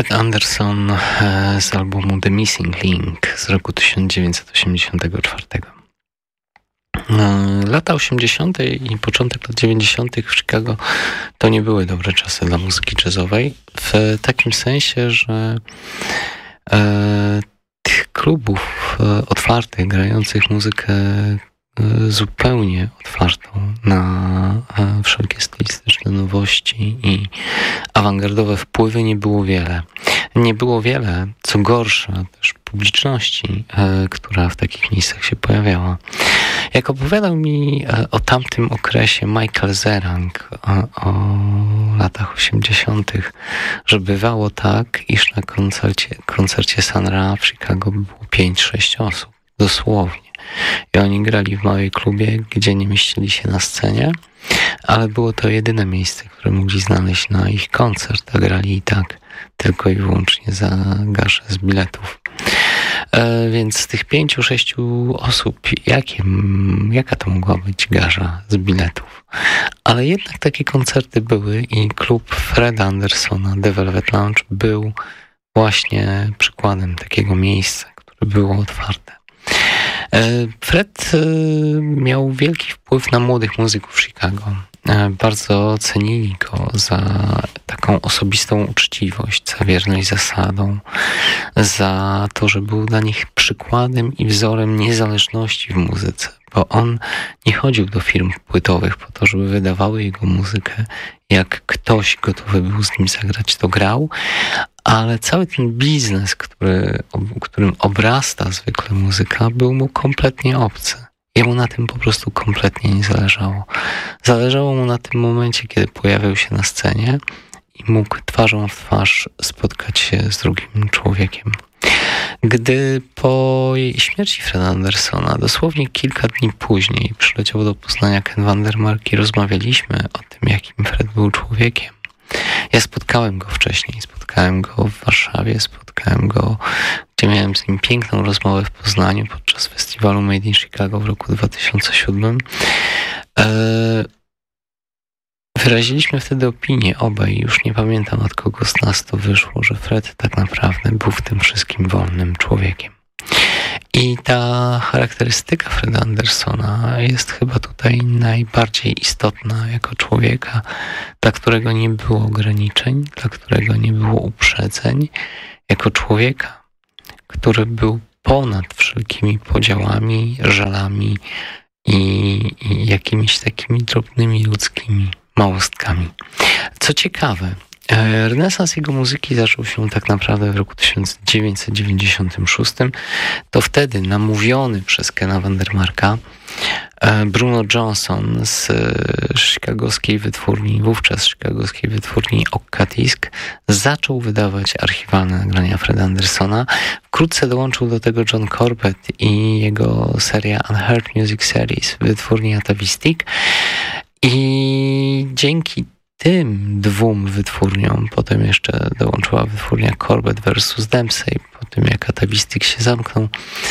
Fred Anderson z albumu The Missing Link z roku 1984. Lata 80. i początek lat 90. w Chicago to nie były dobre czasy dla muzyki jazzowej, w takim sensie, że tych klubów otwartych, grających muzykę zupełnie otwartą na wszelkie stylistyczne nowości i awangardowe wpływy nie było wiele. Nie było wiele, co gorsza, też publiczności, która w takich miejscach się pojawiała. Jak opowiadał mi o tamtym okresie Michael Zerang, o latach 80., że bywało tak, iż na koncercie Sun Ra w Chicago było 5-6 osób, dosłownie. I oni grali w małej klubie, gdzie nie mieścili się na scenie, ale było to jedyne miejsce, które mogli znaleźć na ich koncert, a grali i tak tylko i wyłącznie za gaszę z biletów. Więc z tych 5-6 osób, jaka to mogła być garza z biletów? Ale jednak takie koncerty były i klub Freda Andersona, The Velvet Lounge, był właśnie przykładem takiego miejsca, które było otwarte. Fred miał wielki wpływ na młodych muzyków Chicago. Bardzo cenili go za taką osobistą uczciwość, za wierność zasadom, za to, że był dla nich przykładem i wzorem niezależności w muzyce, bo on nie chodził do firm płytowych po to, żeby wydawały jego muzykę. Jak ktoś gotowy był z nim zagrać, to grał, ale cały ten biznes, którym obrasta zwykle muzyka, był mu kompletnie obcy. Jemu na tym po prostu kompletnie nie zależało. Zależało mu na tym momencie, kiedy pojawił się na scenie i mógł twarzą w twarz spotkać się z drugim człowiekiem. Gdy po śmierci Freda Andersona, dosłownie kilka dni później, przyleciał do Poznania Ken Vandermark i rozmawialiśmy o tym, jakim Fred był człowiekiem. Ja spotkałem go wcześniej, spotkałem go w Warszawie, spotkałem go, gdzie miałem z nim piękną rozmowę w Poznaniu podczas festiwalu Made in Chicago w roku 2007. Wyraziliśmy wtedy opinię obaj, już nie pamiętam od kogo z nas to wyszło, że Fred tak naprawdę był w tym wszystkim wolnym człowiekiem. I ta charakterystyka Freda Andersona jest chyba tutaj najbardziej istotna jako człowieka, dla którego nie było ograniczeń, dla którego nie było uprzedzeń, jako człowieka, który był ponad wszelkimi podziałami, żalami i jakimiś takimi drobnymi ludzkimi małostkami. Co ciekawe, renesans jego muzyki zaczął się tak naprawdę w roku 1996. To wtedy namówiony przez Kena Vandermarka Bruno Johnson z wówczas chicagowskiej wytwórni Okka Disc zaczął wydawać archiwalne nagrania Freda Andersona. Wkrótce dołączył do tego John Corbett i jego seria Unheard Music Series wytwórni Atavistic. I dzięki tym dwóm wytwórniom, potem jeszcze dołączyła wytwórnia Corbett versus Dempsey, po tym jak Atavistic się zamknął,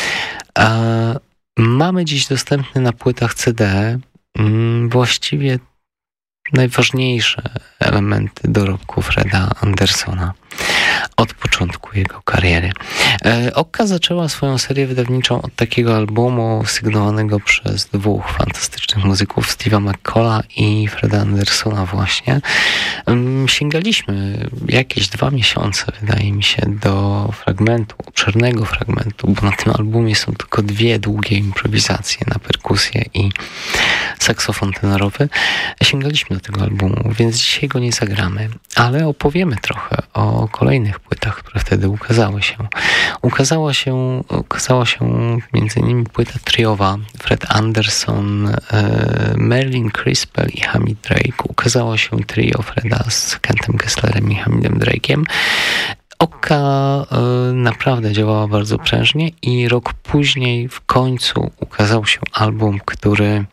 mamy dziś dostępne na płytach CD właściwie najważniejsze elementy dorobku Freda Andersona od początku jego kariery. Okka zaczęła swoją serię wydawniczą od takiego albumu sygnowanego przez dwóch fantastycznych muzyków, Steve'a McCalla i Freda Andersona właśnie. Sięgaliśmy jakieś 2 miesiące, wydaje mi się, do obszernego fragmentu, bo na tym albumie są tylko 2 długie improwizacje na perkusję i saksofon tenorowy. Sięgaliśmy do tego albumu, więc dzisiaj go nie zagramy, ale opowiemy trochę o kolejnych płytach, które wtedy ukazały się. Ukazała się między innymi płyta triowa Fred Anderson, Merlin Crispell i Hamid Drake. Ukazało się trio Freda z Kentem Kesslerem i Hamidem Drake'iem. Okka naprawdę działała bardzo prężnie i rok później w końcu ukazał się album, który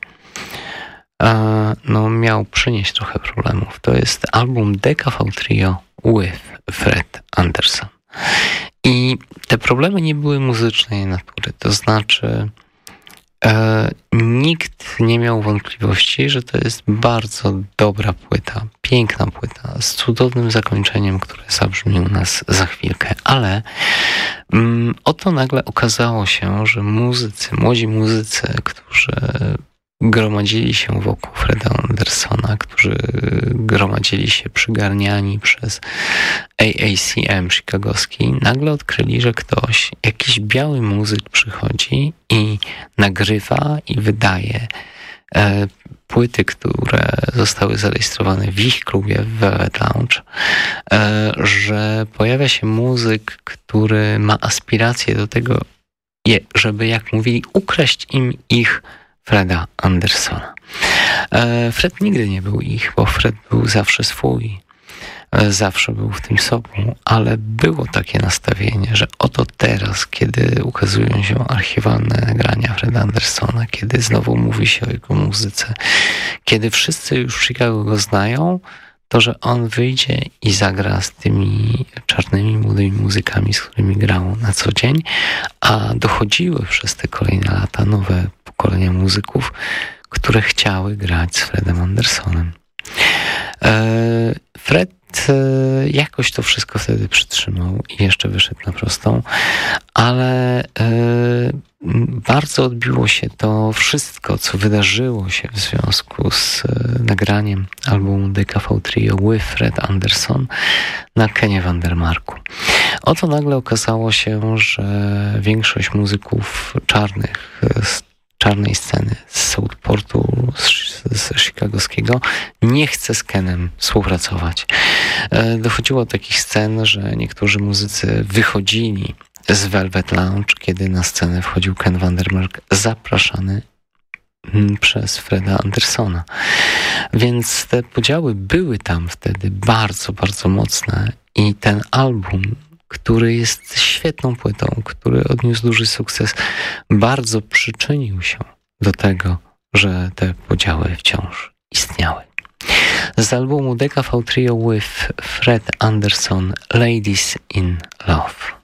miał przynieść trochę problemów. To jest album DKV Trio with Fred Anderson. I te problemy nie były muzycznej natury, to znaczy Nikt nie miał wątpliwości, że to jest bardzo dobra płyta, piękna płyta, z cudownym zakończeniem, które zabrzmi u nas za chwilkę, ale oto nagle okazało się, że młodzi muzycy, którzy gromadzili się wokół Freda Andersona, którzy gromadzili się przygarniani przez AACM chicagowski, nagle odkryli, że jakiś biały muzyk przychodzi i nagrywa i wydaje płyty, które zostały zarejestrowane w ich klubie w Velvet Lounge, że pojawia się muzyk, który ma aspiracje do tego, żeby, jak mówili, ukraść im ich Freda Andersona. Fred nigdy nie był ich, bo Fred był zawsze swój. Zawsze był w tym sobą, ale było takie nastawienie, że oto teraz, kiedy ukazują się archiwalne nagrania Freda Andersona, kiedy znowu mówi się o jego muzyce, kiedy wszyscy już w Chicago go znają, to że on wyjdzie i zagra z tymi czarnymi, młodymi muzykami, z którymi grał na co dzień, a dochodziły przez te kolejne lata nowe pokolenia muzyków, które chciały grać z Fredem Andersonem. Fred jakoś to wszystko wtedy przytrzymał i jeszcze wyszedł na prostą, ale bardzo odbiło się to wszystko, co wydarzyło się w związku z nagraniem albumu DKV Trio with Fred Anderson na Kenie Vandermarku. Oto nagle okazało się, że większość muzyków czarnych z czarnej sceny, z Southportu, z chicagowskiego, nie chce z Kenem współpracować. Dochodziło do takich scen, że niektórzy muzycy wychodzili z Velvet Lounge, kiedy na scenę wchodził Ken Vandermark, zapraszany przez Freda Andersona. Więc te podziały były tam wtedy bardzo, bardzo mocne i ten album, który jest świetną płytą, który odniósł duży sukces, bardzo przyczynił się do tego, że te podziały wciąż istniały. Z albumu DKV Trio with Fred Anderson, Ladies in Love.